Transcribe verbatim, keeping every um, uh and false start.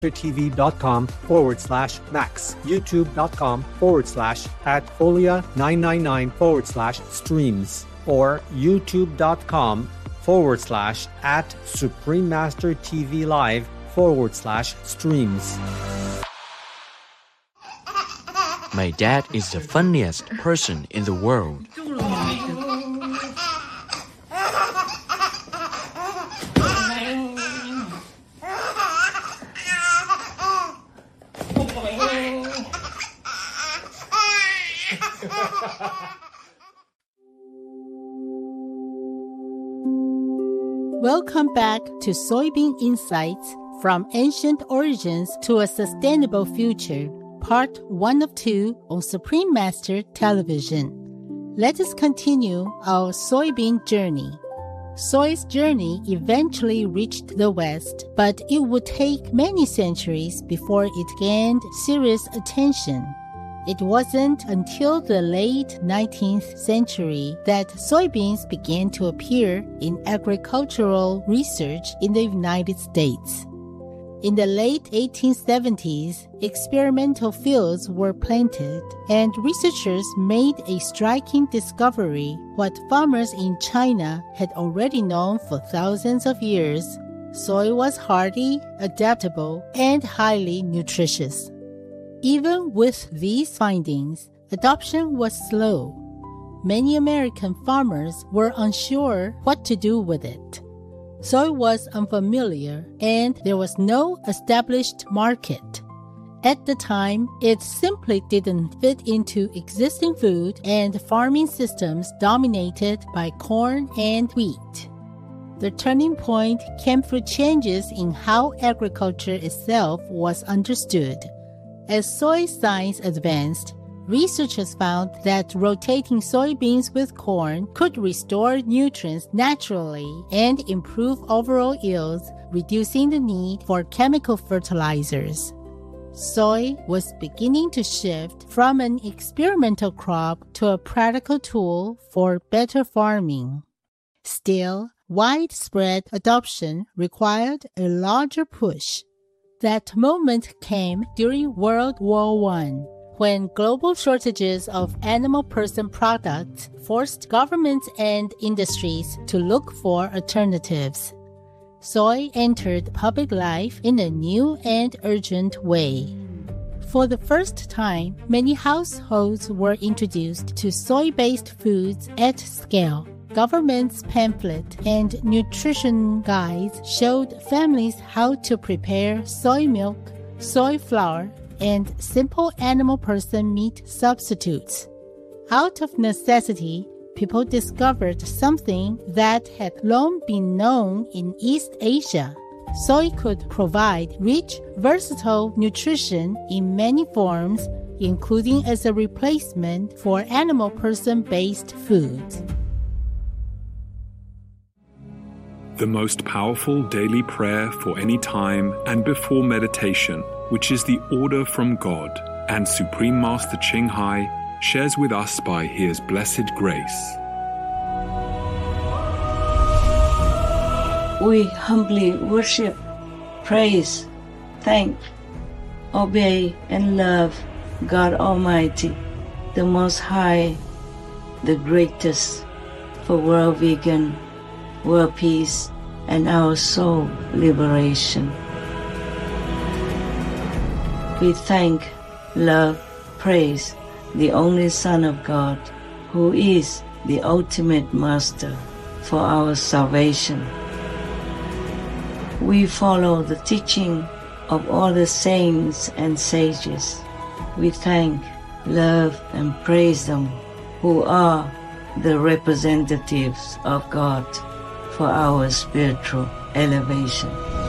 tv.com forward slash max, youtube.com forward slash at folia 999 forward slash streams, or youtube.com forward slash at Supreme Master T V Live forward slash streams. My dad is the funniest person in the world. Welcome back to Soybean Insights, From Ancient Origins to a Sustainable Future, Part one of two on Supreme Master Television. Let us continue our soybean journey. Soy's journey eventually reached the West, but it would take many centuries before it gained serious attention. It wasn't until the late nineteenth century that soybeans began to appear in agricultural research in the United States. In the late eighteen seventies, experimental fields were planted, and researchers made a striking discovery: what farmers in China had already known for thousands of years. Soy was hardy, adaptable, and highly nutritious. Even with these findings, adoption was slow. Many American farmers were unsure what to do with it. Soy was unfamiliar, and there was no established market. At the time, it simply didn't fit into existing food and farming systems dominated by corn and wheat. The turning point came through changes in how agriculture itself was understood. As soy science advanced, researchers found that rotating soybeans with corn could restore nutrients naturally and improve overall yields, reducing the need for chemical fertilizers. Soy was beginning to shift from an experimental crop to a practical tool for better farming. Still, widespread adoption required a larger push. That moment came during World War One, when global shortages of animal protein products forced governments and industries to look for alternatives. Soy entered public life in a new and urgent way. For the first time, many households were introduced to soy-based foods at scale. Government's pamphlet and nutrition guides showed families how to prepare soy milk, soy flour, and simple animal protein meat substitutes. Out of necessity, people discovered something that had long been known in East Asia. Soy could provide rich, versatile nutrition in many forms, including as a replacement for animal protein-based foods. The most powerful daily prayer for any time and before meditation, which is the order from God, and Supreme Master Ching Hai shares with us by His blessed grace. We humbly worship, praise, thank, obey, and love God Almighty, the Most High, the greatest, for world vegan, world peace, and our soul liberation. We thank, love, praise the only Son of God, who is the ultimate Master for our salvation. We follow the teaching of all the saints and sages. We thank, love, and praise them, who are the representatives of God for our spiritual elevation.